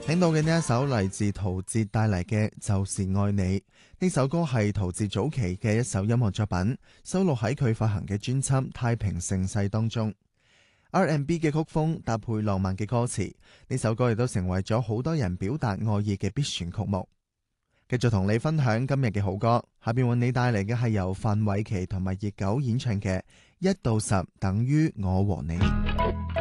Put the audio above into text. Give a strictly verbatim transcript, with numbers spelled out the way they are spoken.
聽到嘅呢一首嚟自陶喆帶嚟嘅就是愛你，呢首歌係陶喆早期嘅一首音樂作品，收錄喺佢發行嘅專輯《太平盛世》當中。R and B 嘅曲風搭配浪漫嘅歌詞，呢首歌亦都成為咗好多人表達愛意嘅必選曲目。繼續同你分享今日嘅好歌，下邊為你帶嚟嘅係由范瑋琪同埋熱狗演唱嘅《一到十等於我和你》。